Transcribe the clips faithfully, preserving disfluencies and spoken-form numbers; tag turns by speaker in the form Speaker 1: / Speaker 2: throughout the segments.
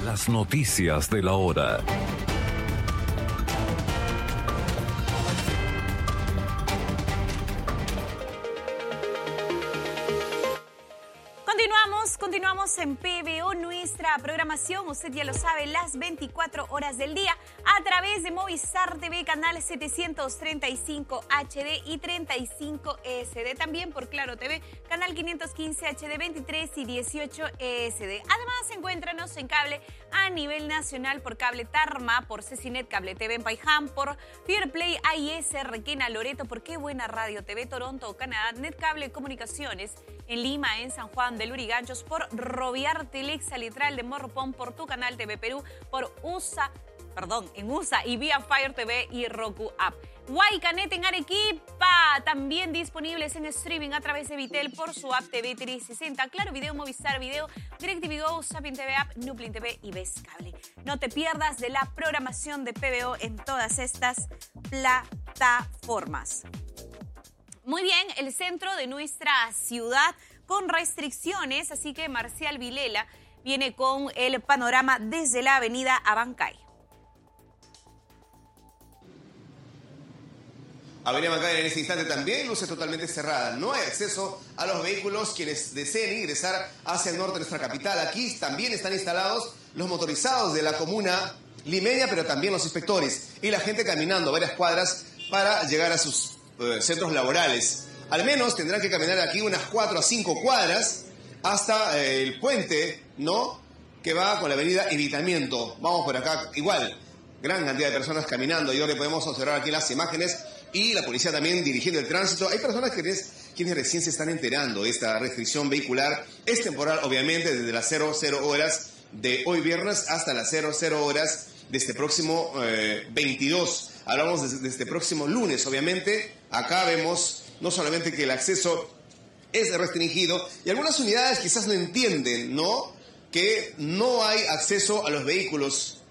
Speaker 1: las noticias de la hora.
Speaker 2: Continuamos, continuamos en P B O, nuestra programación, usted ya lo sabe, las veinticuatro horas del día a través de Movistar T V, canal setecientos treinta y cinco H D y treinta y cinco E S D, también por Claro T V, canal quinientos quince H D, veintitrés y dieciocho E S D. Además, encuéntranos en cable a nivel nacional por Cable Tarma, por Cecinet Cable T V en Paiján, por Fairplay A I S Requena Loreto, por Qué Buena Radio T V Toronto, Canadá, Netcable Comunicaciones en Lima, en San Juan de Luriganchos, por Roviar Telexa Litral de Morropón, por Tu Canal T V Perú, por U S A, perdón, en U S A y vía Fire T V y Roku App. Guaycanet en Arequipa, también disponibles en streaming a través de Vitel por su app T V trescientos sesenta, Claro Video, Movistar Video, DirecTV Go, Sapin T V App, Nuplin T V y Ves Cable. No te pierdas de la programación de P B O en todas estas plataformas. Muy bien, el centro de nuestra ciudad con restricciones, así que Marcial Vilela viene con el panorama desde la avenida Abancay.
Speaker 3: Avenida Abancay en este instante también luce totalmente cerrada. No hay acceso a los vehículos quienes deseen ingresar hacia el norte de nuestra capital. Aquí también están instalados los motorizados de la comuna limeña, pero también los inspectores y la gente caminando varias cuadras para llegar a sus eh, centros laborales. Al menos tendrán que caminar aquí unas cuatro a cinco cuadras hasta eh, el puente, ¿no?, que va con la avenida Evitamiento. Vamos por acá, igual, gran cantidad de personas caminando. Y ahora podemos observar aquí las imágenes y la policía también dirigiendo el tránsito. Hay personas que les, quienes recién se están enterando. Esta restricción vehicular es temporal, obviamente, desde las cero cero horas de hoy viernes hasta las cero cero horas de este próximo eh, veintidós. Hablamos de, de este próximo lunes, obviamente. Acá vemos no solamente que el acceso es restringido, y algunas unidades quizás no entienden, ¿no?, que no hay acceso a los vehículos.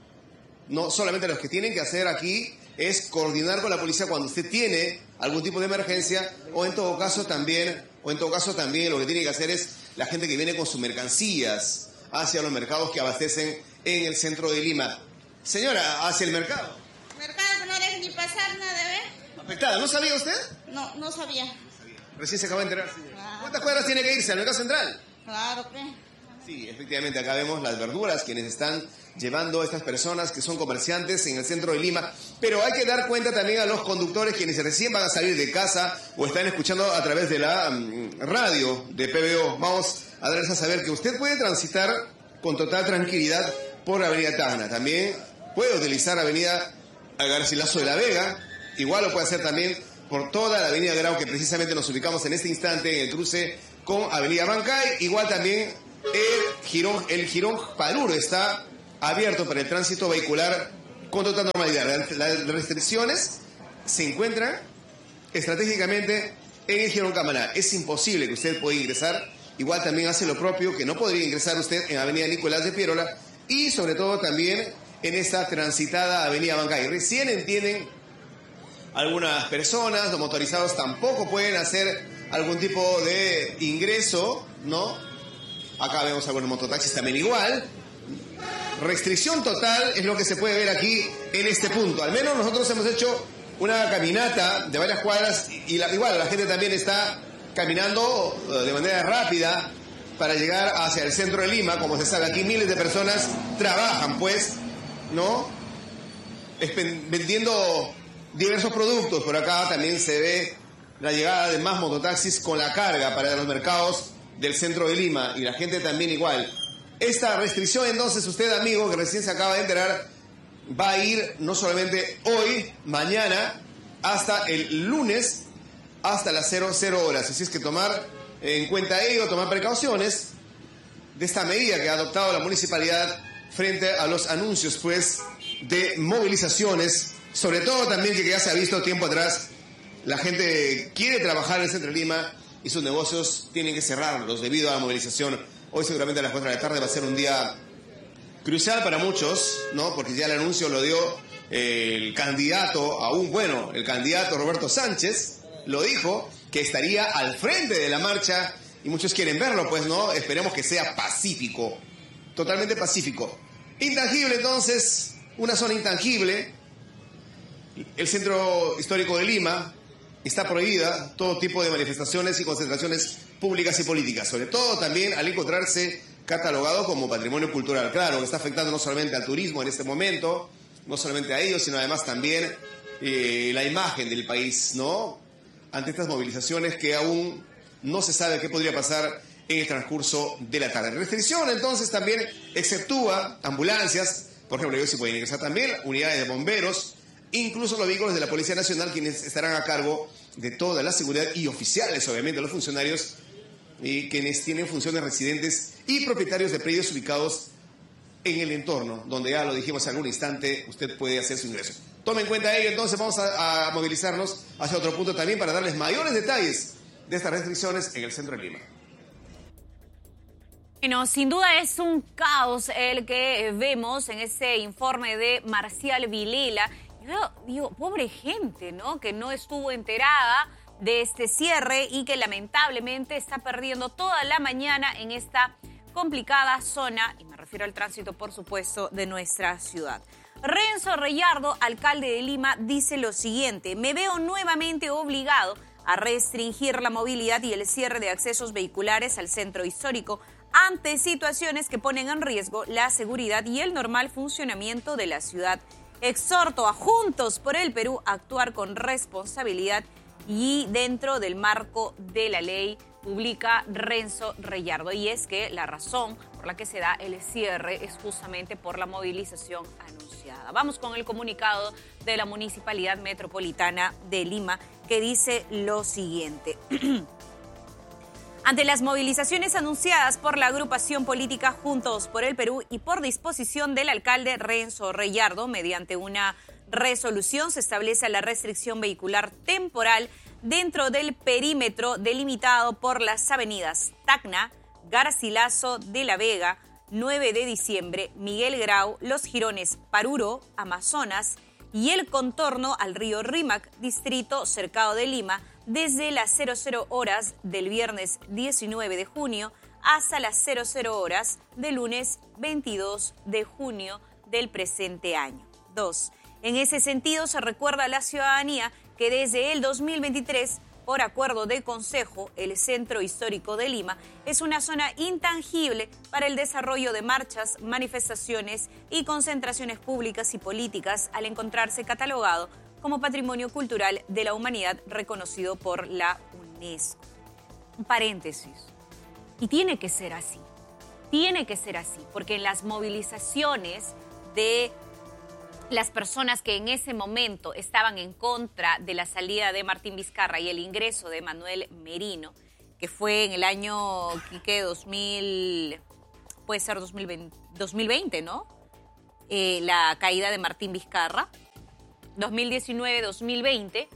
Speaker 3: No solamente los que tienen que hacer aquí es coordinar con la policía cuando usted tiene algún tipo de emergencia, o en todo caso también, o en todo caso también lo que tiene que hacer es la gente que viene con sus mercancías hacia los mercados que abastecen en el centro de Lima. Señora, hacia el mercado.
Speaker 4: Mercado, no debe ni pasar nada, ¿ves?
Speaker 3: Afectada, ¿no sabía usted?
Speaker 4: No, no sabía.
Speaker 3: Recién se acaba de enterar.
Speaker 4: Claro.
Speaker 3: ¿Cuántas cuadras tiene que irse al mercado central?
Speaker 4: Claro que.
Speaker 3: Sí, efectivamente, acá vemos las verduras quienes están llevando a estas personas que son comerciantes en el centro de Lima. Pero hay que dar cuenta también a los conductores quienes recién van a salir de casa o están escuchando a través de la um, radio de P B O. Vamos a darles a saber que usted puede transitar con total tranquilidad por Avenida Tacna. También puede utilizar Avenida Garcilaso de la Vega. Igual lo puede hacer también por toda la Avenida Grau, que precisamente nos ubicamos en este instante en el cruce con Avenida Abancay. Igual también el Girón, el Girón Paruro está abierto para el tránsito vehicular con total normalidad. Las restricciones se encuentran estratégicamente en el Girón Camaná. Es imposible que usted pueda ingresar. Igual también hace lo propio, que no podría ingresar usted en Avenida Nicolás de Piérola y sobre todo también en esta transitada Avenida Abancay. Recién entienden algunas personas, los motorizados tampoco pueden hacer algún tipo de ingreso, ¿no? Acá vemos algunos mototaxis también igual. Restricción total es lo que se puede ver aquí en este punto. Al menos nosotros hemos hecho una caminata de varias cuadras y la, igual la gente también está caminando de manera rápida para llegar hacia el centro de Lima. Como se sabe, aquí miles de personas trabajan, pues, ¿no?, vendiendo diversos productos. Por acá también se ve la llegada de más mototaxis con la carga para los mercados del centro de Lima y la gente también igual. Esta restricción, entonces, usted, amigo, que recién se acaba de enterar, va a ir no solamente hoy, mañana, hasta el lunes, hasta las cero cero horas. Así es que tomar en cuenta ello, tomar precauciones de esta medida que ha adoptado la municipalidad frente a los anuncios, pues, de movilizaciones. Sobre todo también que ya se ha visto tiempo atrás, la gente quiere trabajar en el centro de Lima y sus negocios tienen que cerrarlos debido a la movilización. Hoy seguramente a las cuatro de la tarde va a ser un día crucial para muchos, ¿no?, porque ya el anuncio lo dio el candidato, aún bueno, el candidato Roberto Sánchez, lo dijo, que estaría al frente de la marcha y muchos quieren verlo, pues, ¿no? Esperemos que sea pacífico, totalmente pacífico. Intangible, entonces, una zona intangible. El centro histórico de Lima está prohibida todo tipo de manifestaciones y concentraciones públicas y políticas, sobre todo también al encontrarse catalogado como patrimonio cultural. Claro, que está afectando no solamente al turismo en este momento, no solamente a ellos, sino además también eh, la imagen del país, ¿no? Ante estas movilizaciones que aún no se sabe qué podría pasar en el transcurso de la tarde. Restricción, entonces, también exceptúa ambulancias, por ejemplo, ellos sí pueden ingresar también, unidades de bomberos, incluso los vehículos de la Policía Nacional, quienes estarán a cargo de toda la seguridad, y oficiales, obviamente, los funcionarios y quienes tienen funciones residentes y propietarios de predios ubicados en el entorno, donde ya lo dijimos en algún instante, usted puede hacer su ingreso. Tome en cuenta ello, entonces vamos a, a movilizarnos hacia otro punto también para darles mayores detalles de estas restricciones en el centro de Lima.
Speaker 2: Bueno, sin duda es un caos el que vemos en ese informe de Marcial Vilela. Yo digo, pobre gente, ¿no? Que no estuvo enterada de este cierre y que lamentablemente está perdiendo toda la mañana en esta complicada zona, y me refiero al tránsito, por supuesto, de nuestra ciudad. Renzo Reyardo, alcalde de Lima, dice lo siguiente: me veo nuevamente obligado a restringir la movilidad y el cierre de accesos vehiculares al centro histórico ante situaciones que ponen en riesgo la seguridad y el normal funcionamiento de la ciudad. Exhorto a Juntos por el Perú a actuar con responsabilidad y dentro del marco de la ley, publica Renzo Reyardo. Y es que la razón por la que se da el cierre es justamente por la movilización anunciada. Vamos con el comunicado de la Municipalidad Metropolitana de Lima, que dice lo siguiente. Ante las movilizaciones anunciadas por la agrupación política Juntos por el Perú y por disposición del alcalde Renzo Reyardo, mediante una resolución se establece la restricción vehicular temporal dentro del perímetro delimitado por las avenidas Tacna, Garcilaso de la Vega, nueve de diciembre, Miguel Grau, Los Jirones, Paruro, Amazonas y el contorno al río Rímac, distrito Cercado de Lima, desde las cero cero horas del viernes diecinueve de junio hasta las cero cero horas del lunes veintidós de junio del presente año. Dos. En ese sentido, se recuerda a la ciudadanía que desde el dos mil veintitrés, por acuerdo de Consejo, el Centro Histórico de Lima es una zona intangible para el desarrollo de marchas, manifestaciones y concentraciones públicas y políticas, al encontrarse catalogado como Patrimonio Cultural de la Humanidad reconocido por la UNESCO. Un paréntesis. Y tiene que ser así. Tiene que ser así, porque en las movilizaciones de las personas que en ese momento estaban en contra de la salida de Martín Vizcarra y el ingreso de Manuel Merino, que fue en el año, ¿qué? dos mil, puede ser dos mil veinte, dos mil veinte, ¿no? Eh, la caída de Martín Vizcarra, dos mil diecinueve dos mil veinte.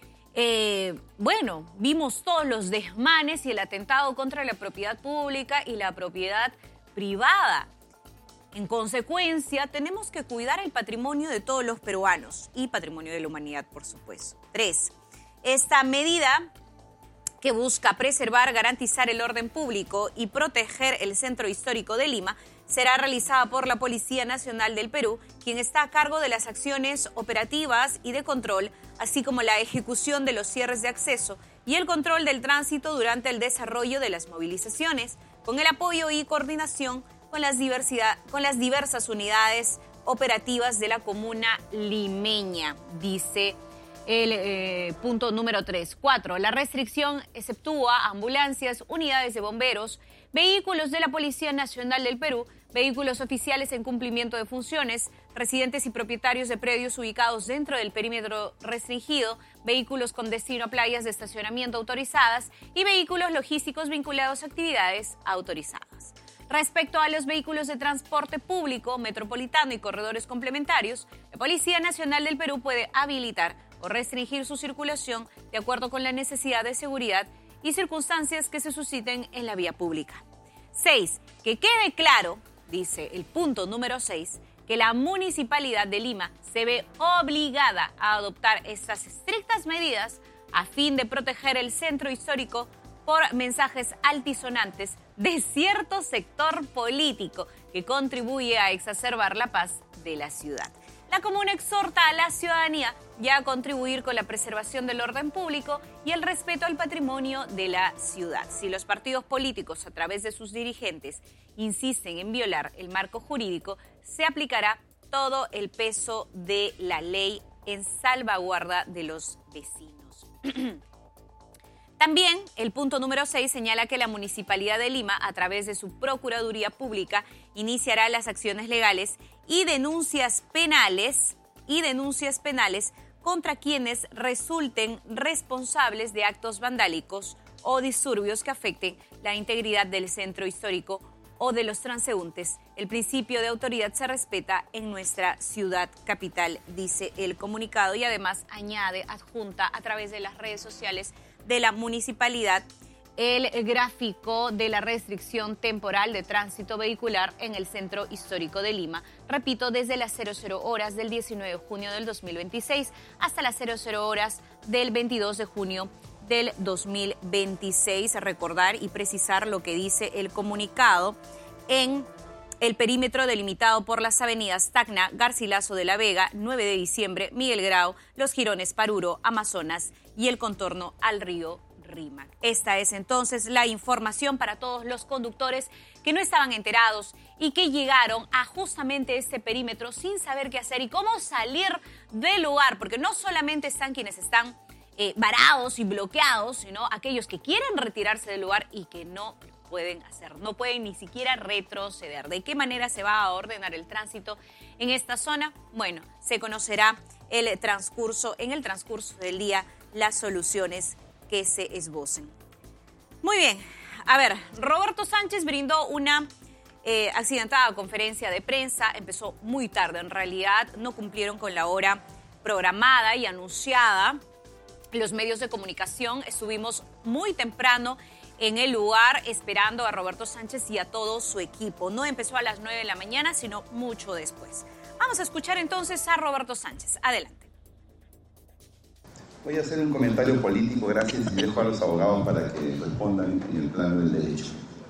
Speaker 2: Eh, bueno, vimos todos los desmanes y el atentado contra la propiedad pública y la propiedad privada. En consecuencia, tenemos que cuidar el patrimonio de todos los peruanos y patrimonio de la humanidad, por supuesto. Tres, esta medida que busca preservar, garantizar el orden público y proteger el centro histórico de Lima será realizada por la Policía Nacional del Perú, quien está a cargo de las acciones operativas y de control, así como la ejecución de los cierres de acceso y el control del tránsito durante el desarrollo de las movilizaciones, con el apoyo y coordinación con las, diversidad, con las diversas unidades operativas de la comuna limeña, dice el eh, punto número tres. Cuatro, la restricción exceptúa ambulancias, unidades de bomberos, vehículos de la Policía Nacional del Perú, vehículos oficiales en cumplimiento de funciones, residentes y propietarios de predios ubicados dentro del perímetro restringido, vehículos con destino a playas de estacionamiento autorizadas y vehículos logísticos vinculados a actividades autorizadas. Respecto a los vehículos de transporte público, metropolitano y corredores complementarios, la Policía Nacional del Perú puede habilitar o restringir su circulación de acuerdo con la necesidad de seguridad y circunstancias que se susciten en la vía pública. Seis, que quede claro, dice el punto número seis, que la Municipalidad de Lima se ve obligada a adoptar estas estrictas medidas a fin de proteger el centro histórico por mensajes altisonantes de cierto sector político que contribuye a exacerbar la paz de la ciudad. La comuna exhorta a la ciudadanía ya a contribuir con la preservación del orden público y el respeto al patrimonio de la ciudad. Si los partidos políticos, a través de sus dirigentes, insisten en violar el marco jurídico, se aplicará todo el peso de la ley en salvaguarda de los vecinos. También el punto número seis señala que la Municipalidad de Lima, a través de su Procuraduría Pública, iniciará las acciones legales y denuncias penales y denuncias penales contra quienes resulten responsables de actos vandálicos o disturbios que afecten la integridad del centro histórico o de los transeúntes. El principio de autoridad se respeta en nuestra ciudad capital, dice el comunicado, y además añade, adjunta a través de las redes sociales de la municipalidad, el gráfico de la restricción temporal de tránsito vehicular en el centro histórico de Lima. Repito, desde las cero horas del diecinueve de junio del dos mil veintiséis hasta las cero horas del veintidós de junio del dos mil veintiséis. Recordar y precisar lo que dice el comunicado: en el perímetro delimitado por las avenidas Tacna, Garcilaso de la Vega, nueve de diciembre, Miguel Grau, Los Jirones, Paruro, Amazonas y el contorno al río Rímac. Esta es entonces la información para todos los conductores que no estaban enterados y que llegaron a justamente este perímetro sin saber qué hacer y cómo salir del lugar, porque no solamente están quienes están eh, varados y bloqueados, sino aquellos que quieren retirarse del lugar y que no pueden hacer, no pueden ni siquiera retroceder. ¿De qué manera se va a ordenar el tránsito en esta zona? Bueno, se conocerá el transcurso, en el transcurso del día, las soluciones que se esbocen. Muy bien, a ver, Roberto Sánchez brindó una eh, accidentada conferencia de prensa, empezó muy tarde, en realidad no cumplieron con la hora programada y anunciada. Los medios de comunicación estuvimos muy temprano en el lugar esperando a Roberto Sánchez y a todo su equipo. No empezó a las nueve de la mañana, sino mucho después. Vamos a escuchar entonces a Roberto Sánchez. Adelante.
Speaker 5: Voy a hacer un comentario político, gracias, y dejo a los abogados para que respondan en el plano del derecho.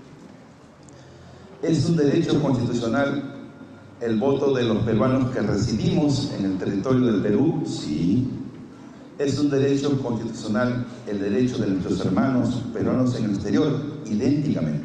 Speaker 5: Es un derecho constitucional el voto de los peruanos que residimos en el territorio del Perú, sí. Es un derecho constitucional el derecho de nuestros hermanos peruanos en el exterior, idénticamente.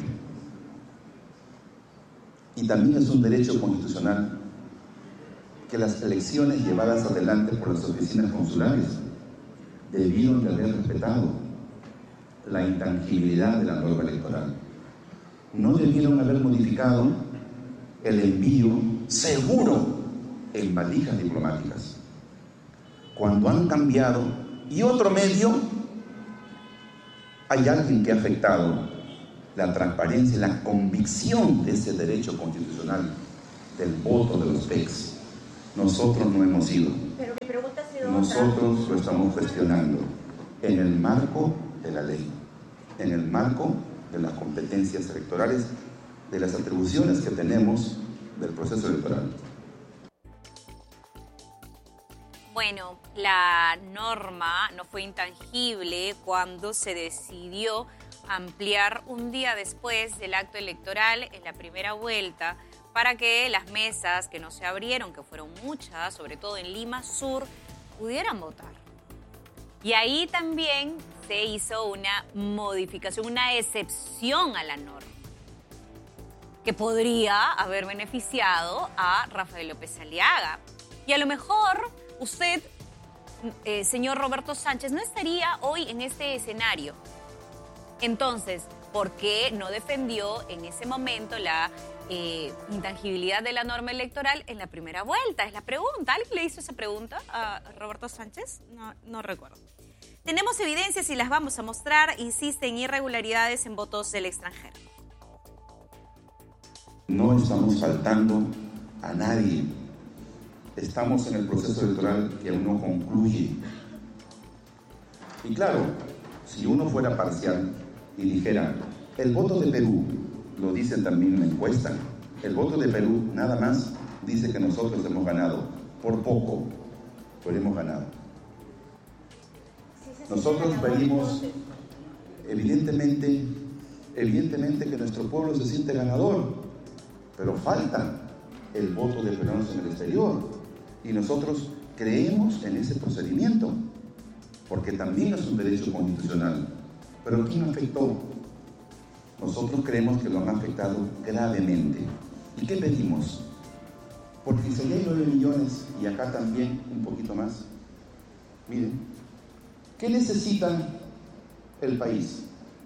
Speaker 5: Y también es un derecho constitucional que las elecciones llevadas adelante por las oficinas consulares debieron de haber respetado la intangibilidad de la norma electoral. No debieron haber modificado el envío seguro en valijas diplomáticas. Cuando han cambiado y otro medio, hay alguien que ha afectado la transparencia y la convicción de ese derecho constitucional del voto de los P E Cs. Nosotros no hemos ido.
Speaker 4: Pero mi pregunta ha sido
Speaker 5: Nosotros
Speaker 4: otra.
Speaker 5: lo estamos gestionando en el marco de la ley, en el marco de las competencias electorales, de las atribuciones que tenemos del proceso electoral.
Speaker 2: Bueno, la norma no fue intangible cuando se decidió ampliar un día después del acto electoral en la primera vuelta para que las mesas que no se abrieron, que fueron muchas, sobre todo en Lima Sur, pudieran votar. Y ahí también se hizo una modificación, una excepción a la norma, que podría haber beneficiado a Rafael López Aliaga. Y a lo mejor usted, eh, señor Roberto Sánchez, no estaría hoy en este escenario. Entonces, ¿por qué no defendió en ese momento la eh, intangibilidad de la norma electoral en la primera vuelta? Es la pregunta. ¿Alguien le hizo esa pregunta a Roberto Sánchez? No, no recuerdo. Tenemos evidencias y las vamos a mostrar. Insiste en irregularidades en votos del extranjero.
Speaker 5: No estamos faltando a nadie. Estamos en el proceso electoral que aún no concluye. Y claro, si uno fuera parcial y dijera, el voto de Perú, lo dicen también en la encuesta, el voto de Perú nada más dice que nosotros hemos ganado, por poco, pero hemos ganado. Nosotros pedimos, evidentemente, evidentemente que nuestro pueblo se siente ganador, pero falta el voto de peruanos en el exterior. Y nosotros creemos en ese procedimiento, porque también es un derecho constitucional. Pero ¿quién afectó? Nosotros creemos que lo han afectado gravemente. ¿Y qué pedimos? Porque si hay nueve millones y acá también un poquito más, miren, ¿qué necesita el país?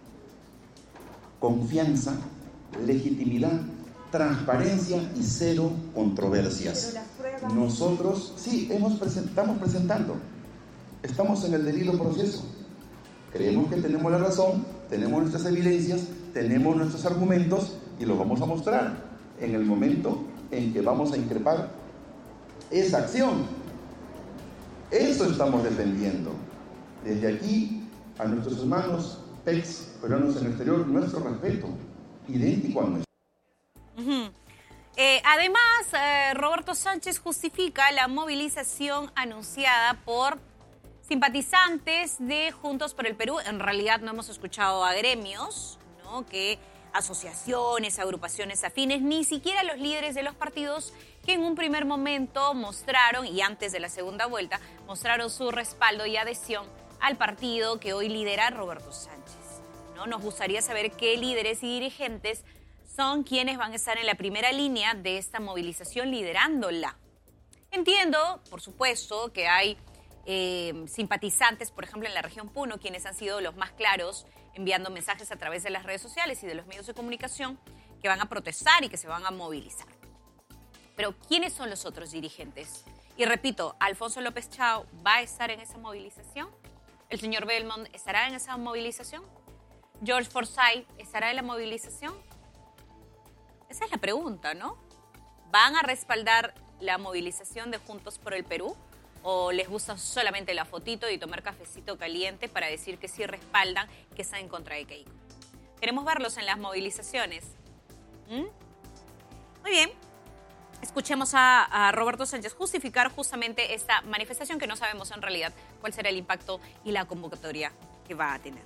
Speaker 5: Confianza, legitimidad, transparencia y cero controversias. Nosotros, sí, hemos present, estamos presentando, estamos en el debido proceso. Creemos que tenemos la razón, tenemos nuestras evidencias, tenemos nuestros argumentos y los vamos a mostrar en el momento en que vamos a increpar esa acción. Eso estamos defendiendo. Desde aquí, a nuestros hermanos P E Cs, peruanos en el exterior, nuestro respeto, idéntico a nuestro.
Speaker 2: Uh-huh. Eh, además, eh, Roberto Sánchez justifica la movilización anunciada por simpatizantes de Juntos por el Perú. En realidad no hemos escuchado a gremios, ¿no?, que asociaciones, agrupaciones afines, ni siquiera los líderes de los partidos que en un primer momento mostraron, y antes de la segunda vuelta, mostraron su respaldo y adhesión al partido que hoy lidera Roberto Sánchez, ¿no? Nos gustaría saber qué líderes y dirigentes son quienes van a estar en la primera línea de esta movilización liderándola. Entiendo, por supuesto, que hay eh, simpatizantes, por ejemplo, en la región Puno, quienes han sido los más claros enviando mensajes a través de las redes sociales y de los medios de comunicación que van a protestar y que se van a movilizar. Pero, ¿quiénes son los otros dirigentes? Y repito, ¿Alfonso López Chao va a estar en esa movilización? ¿El señor Belmont estará en esa movilización? ¿George Forsyth estará en la movilización? Esa es la pregunta, ¿no? ¿Van a respaldar la movilización de Juntos por el Perú? ¿O les gusta solamente la fotito y tomar cafecito caliente para decir que sí respaldan, que están en contra de Keiko? Queremos verlos en las movilizaciones. ¿Mm? Muy bien. Escuchemos a, a Roberto Sánchez justificar justamente esta manifestación que no sabemos en realidad cuál será el impacto y la convocatoria que va a tener.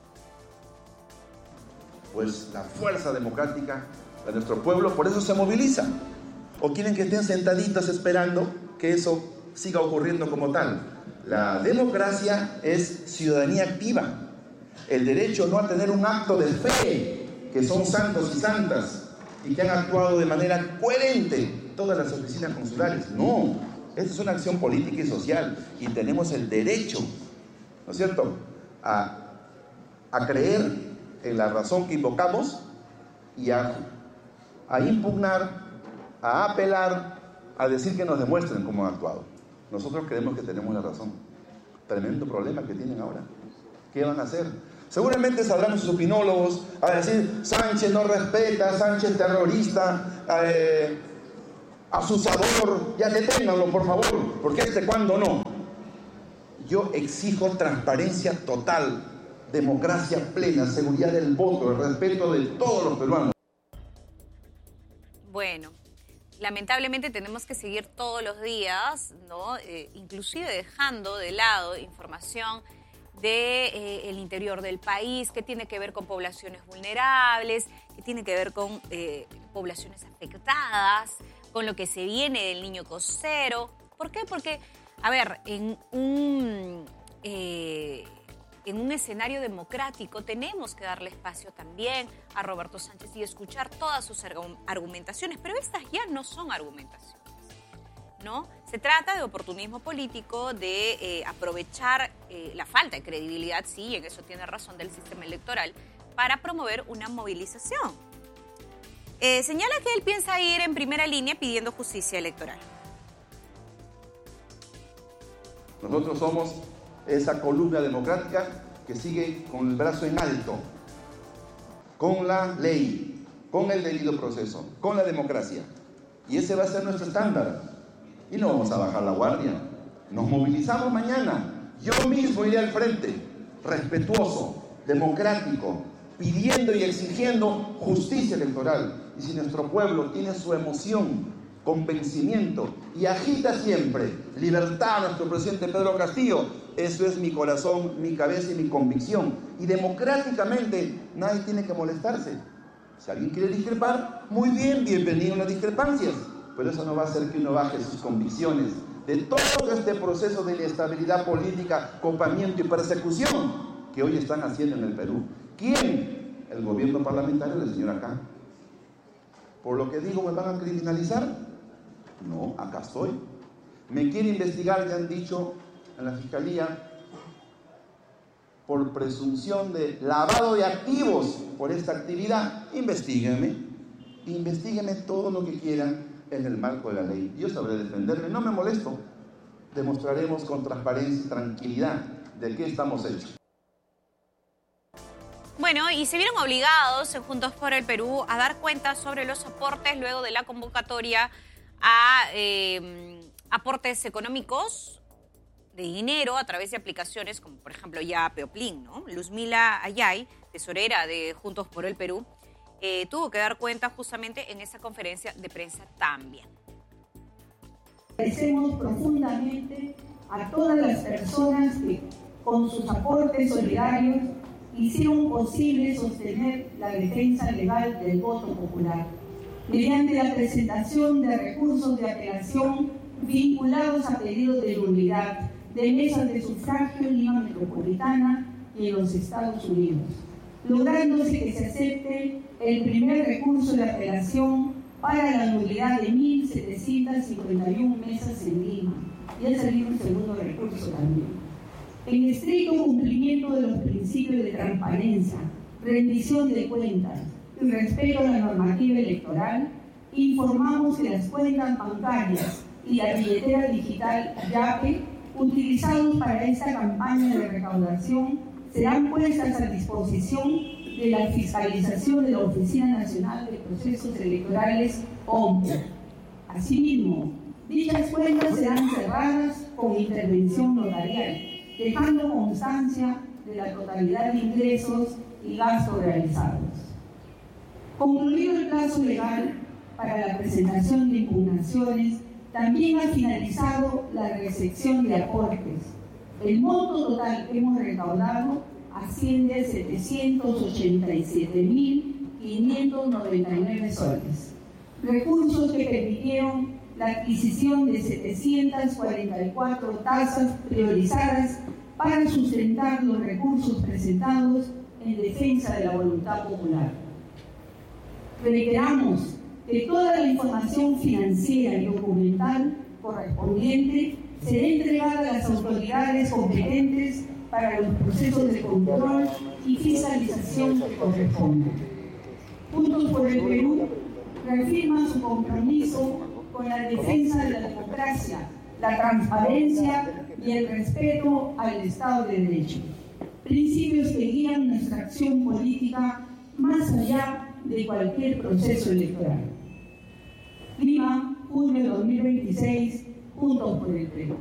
Speaker 5: Pues la fuerza democrática de nuestro pueblo, por eso se moviliza. ¿O quieren que estén sentaditos esperando que eso siga ocurriendo como tal? La democracia es ciudadanía activa. El derecho no a tener un acto de fe, que son santos y santas, y que han actuado de manera coherente todas las oficinas consulares. No, esta es una acción política y social, y tenemos el derecho, ¿no es cierto?, a, a creer en la razón que invocamos y a, a impugnar, a apelar, a decir que nos demuestren cómo han actuado. Nosotros creemos que tenemos la razón. Tremendo problema que tienen ahora. ¿Qué van a hacer? Seguramente saldrán sus opinólogos a decir: Sánchez no respeta, Sánchez terrorista, eh, asusador, ya deténganlo por favor, porque este cuándo no. Yo exijo transparencia total, democracia plena, seguridad del voto, el respeto de todos los peruanos.
Speaker 2: Bueno, lamentablemente tenemos que seguir todos los días, ¿no? Eh, inclusive dejando de lado información del de, eh, interior del país, que tiene que ver con poblaciones vulnerables, que tiene que ver con eh, poblaciones afectadas, con lo que se viene del niño cosero. ¿Por qué? Porque, a ver, en un, eh, en un escenario democrático tenemos que darle espacio también a Roberto Sánchez y escuchar todas sus argumentaciones, pero estas ya no son argumentaciones, ¿no? Se trata de oportunismo político, de eh, aprovechar eh, la falta de credibilidad, sí, y en eso tiene razón, del sistema electoral, para promover una movilización. Eh, señala que él piensa ir en primera línea pidiendo justicia electoral.
Speaker 5: Nosotros somos esa columna democrática que sigue con el brazo en alto, con la ley, con el debido proceso, con la democracia. Y ese va a ser nuestro estándar. Y no vamos a bajar la guardia. Nos movilizamos mañana. Yo mismo iré al frente, respetuoso, democrático, pidiendo y exigiendo justicia electoral. Y si nuestro pueblo tiene su emoción convencimiento y agita siempre libertad a nuestro presidente Pedro Castillo. Eso es mi corazón, mi cabeza y mi convicción. Y democráticamente nadie tiene que molestarse. Si alguien quiere discrepar, muy bien, bienvenido a las discrepancias. Pero eso no va a hacer que uno baje sus convicciones de todo este proceso de inestabilidad política, copamiento y persecución que hoy están haciendo en el Perú. ¿Quién? El gobierno parlamentario del señor acá. ¿Por lo que digo me van a criminalizar? No, acá estoy. ¿Me quiere investigar? Ya han dicho en la Fiscalía, por presunción de lavado de activos por esta actividad. Investíguenme, investíguenme todo lo que quieran en el marco de la ley. Yo sabré defenderme, no me molesto. Demostraremos con transparencia y tranquilidad de qué estamos hechos.
Speaker 2: Bueno, y se vieron obligados en Juntos por el Perú a dar cuenta sobre los aportes luego de la convocatoria a eh, aportes económicos de dinero a través de aplicaciones como por ejemplo ya Peoplin, ¿no? Luzmila Ayay, tesorera de Juntos por el Perú, eh, tuvo que dar cuenta justamente en esa conferencia de prensa también.
Speaker 6: Agradecemos profundamente a todas las personas que con sus aportes solidarios hicieron posible sostener la defensa legal del voto popular, mediante la presentación de recursos de apelación vinculados a pedidos de nulidad de mesas de sufragio en Lima Metropolitana y en los Estados Unidos, lográndose que se acepte el primer recurso de apelación para la nulidad de mil setecientas cincuenta y una mesas en Lima, y ha salido un segundo recurso también. En estricto cumplimiento de los principios de transparencia, rendición de cuentas y respeto a la normativa electoral, informamos que las cuentas bancarias y la billetera digital YAPE, utilizados para esta campaña de recaudación, serán puestas a disposición de la fiscalización de la Oficina Nacional de Procesos Electorales, O M P E. Asimismo, dichas cuentas serán cerradas con intervención notarial, dejando constancia de la totalidad de ingresos y gastos realizados. Concluido el plazo legal para la presentación de impugnaciones, también ha finalizado la recepción de aportes. El monto total que hemos recaudado asciende a setecientos ochenta y siete mil quinientos noventa y nueve soles. Recursos que permitieron la adquisición de setecientas cuarenta y cuatro tasas priorizadas para sustentar los recursos presentados en defensa de la voluntad popular. Reiteramos que toda la información financiera y documental correspondiente será entregada a las autoridades competentes para los procesos de control y fiscalización que corresponden. Juntos por el Perú reafirma su compromiso con la defensa de la democracia, la transparencia y el respeto al Estado de Derecho, principios que guían nuestra acción política más allá de cualquier proceso electoral. Lima, junio de dos mil veintiséis, Juntos por el Perú.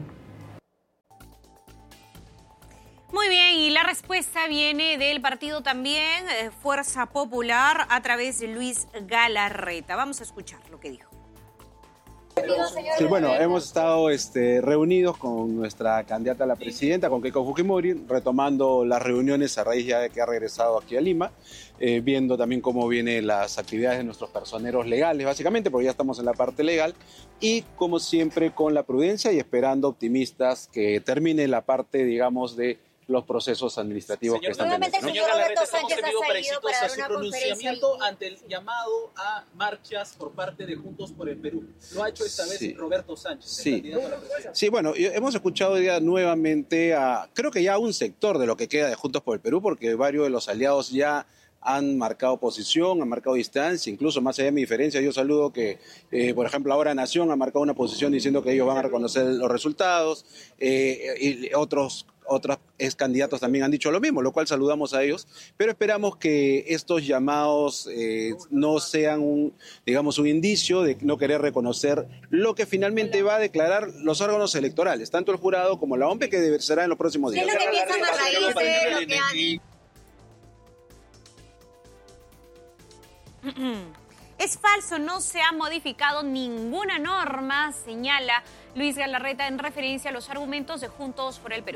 Speaker 2: Muy bien, y la respuesta viene del partido también, eh, Fuerza Popular, a través de Luis Galarreta. Vamos a escuchar lo que dijo.
Speaker 7: Sí, bueno, hemos estado este, reunidos con nuestra candidata a la presidenta, con Keiko Fujimori, retomando las reuniones a raíz ya de que ha regresado aquí a Lima, eh, viendo también cómo vienen las actividades de nuestros personeros legales, básicamente, porque ya estamos en la parte legal, y como siempre con la prudencia y esperando optimistas que termine la parte, digamos, de los procesos administrativos
Speaker 8: señor,
Speaker 7: que están
Speaker 8: pendientes.
Speaker 7: ¿no?
Speaker 8: Señor Galarreta, estamos en vivo para exitosa su pronunciamiento ante el llamado a marchas por parte de Juntos por el Perú. Lo ha hecho esta vez
Speaker 7: sí.
Speaker 8: Roberto Sánchez,
Speaker 7: sí.
Speaker 8: el candidato a la presidencia.
Speaker 7: Sí, bueno, hemos escuchado ya nuevamente a, creo que ya a un sector de lo que queda de Juntos por el Perú, porque varios de los aliados ya han marcado posición, han marcado distancia, incluso más allá de mi diferencia, yo saludo que, eh, por ejemplo, ahora Nación ha marcado una posición diciendo que ellos van a reconocer los resultados, eh, y otros otros ex candidatos también han dicho lo mismo, lo cual saludamos a ellos, pero esperamos que estos llamados eh, no sean un, digamos, un indicio de no querer reconocer lo que finalmente va a declarar los órganos electorales, tanto el jurado como la O M P E, que será en los próximos días.
Speaker 9: ¿Qué es lo que piensan a raíz de lo que han...
Speaker 2: Es falso, no se ha modificado ninguna norma, señala Luis Galarreta en referencia a los argumentos de Juntos por el Perú.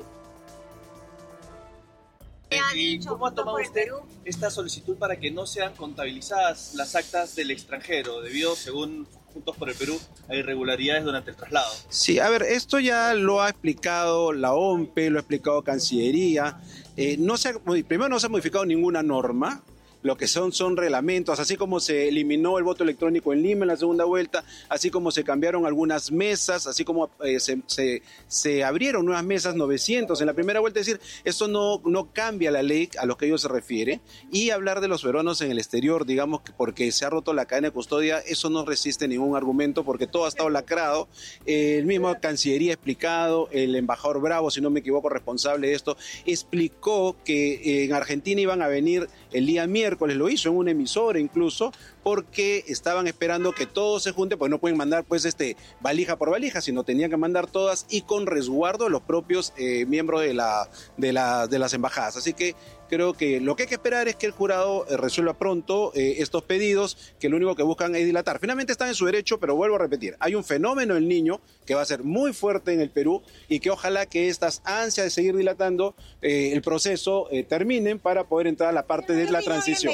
Speaker 8: ¿Y cómo ha tomado usted esta solicitud para que no sean contabilizadas las actas del extranjero, debido, según Juntos por el Perú, a irregularidades durante el traslado?
Speaker 7: Sí, a ver, esto ya lo ha explicado la O M P E, lo ha explicado Cancillería. Eh, no se ha, primero no se ha modificado ninguna norma. Lo que son son reglamentos, así como se eliminó el voto electrónico en Lima en la segunda vuelta, así como se cambiaron algunas mesas, así como eh, se, se, se abrieron nuevas mesas, novecientos en la primera vuelta. Es decir, esto no, no cambia la ley a lo que ellos se refiere. Y hablar de los peruanos en el exterior, digamos que porque se ha roto la cadena de custodia, eso no resiste ningún argumento porque todo ha estado lacrado. Eh, el mismo Cancillería ha explicado, el embajador Bravo, si no me equivoco, responsable de esto, explicó que en Argentina iban a venir el día miércoles, lo hizo en una emisora incluso, porque estaban esperando que todo se junte, pues no pueden mandar pues este valija por valija, sino tenían que mandar todas y con resguardo de los propios eh, miembros de, la, de, la, de las embajadas. Así que creo que lo que hay que esperar es que el jurado eh, resuelva pronto eh, estos pedidos, que lo único que buscan es dilatar. Finalmente están en su derecho, pero vuelvo a repetir, hay un fenómeno del niño que va a ser muy fuerte en el Perú y que ojalá que estas ansias de seguir dilatando eh, el proceso eh, terminen para poder entrar a la parte de la transición.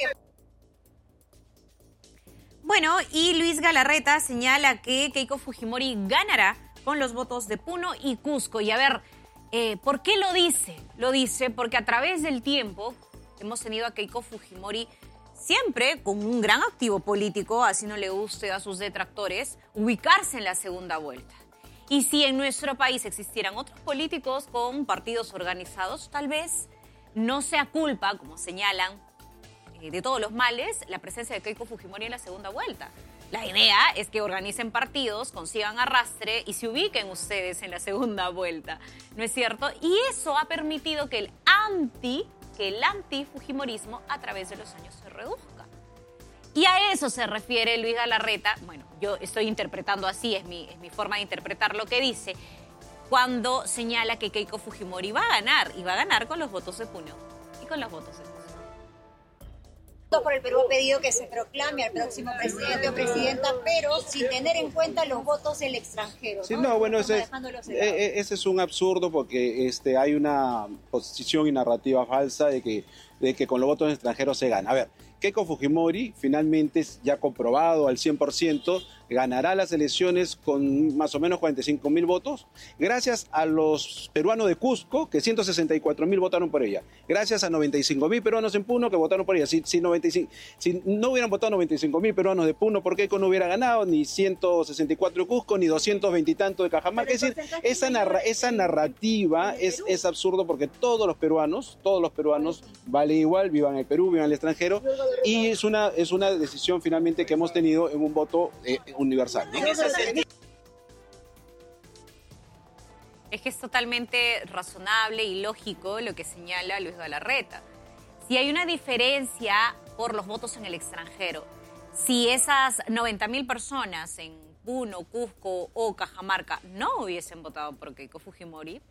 Speaker 2: Bueno, y Luis Galarreta señala que Keiko Fujimori ganará con los votos de Puno y Cusco. Y a ver, eh, ¿por qué lo dice? Lo dice porque a través del tiempo hemos tenido a Keiko Fujimori siempre con un gran activo político, así no le guste a sus detractores, ubicarse en la segunda vuelta. Y si en nuestro país existieran otros políticos con partidos organizados, tal vez no sea culpa, como señalan, de todos los males, la presencia de Keiko Fujimori en la segunda vuelta. La idea es que organicen partidos, consigan arrastre y se ubiquen ustedes en la segunda vuelta, ¿no es cierto? Y eso ha permitido que el anti, que el anti-fujimorismo a través de los años se reduzca. Y a eso se refiere Luis Galarreta, bueno, yo estoy interpretando así, es mi, es mi forma de interpretar lo que dice, cuando señala que Keiko Fujimori va a ganar, y va a ganar con los votos de Puno y con los votos de Cusco.
Speaker 9: Por el Perú ha pedido que se proclame al próximo presidente o presidenta, pero sin tener en cuenta los votos del extranjero, ¿no?
Speaker 7: Sí, no, bueno, ese es, eh, ese es un absurdo porque este, hay una posición y narrativa falsa de que, de que con los votos extranjeros se gana. A ver, Keiko Fujimori finalmente es ya comprobado al cien por ciento, ganará las elecciones con más o menos cuarenta y cinco mil votos, gracias a los peruanos de Cusco, que ciento sesenta y cuatro mil votaron por ella, gracias a noventa y cinco mil peruanos en Puno que votaron por ella. Si, si, noventa y cinco, si no hubieran votado noventa y cinco mil peruanos de Puno, ¿por Keiko no hubiera ganado? Ni ciento sesenta y cuatro de Cusco, ni doscientos veinte y tanto de Cajamarca. Es decir, esa, narra, esa narrativa es, es absurdo porque todos los peruanos, todos los peruanos valen igual, vivan en el Perú, vivan en el extranjero, y es una, es una decisión finalmente que hemos tenido en un voto eh, universal.
Speaker 2: Es que es totalmente razonable y lógico lo que señala Luis Galarreta. Si hay una diferencia por los votos en el extranjero, si esas noventa mil personas en Puno, Cusco o Cajamarca no hubiesen votado por Keiko Fujimori,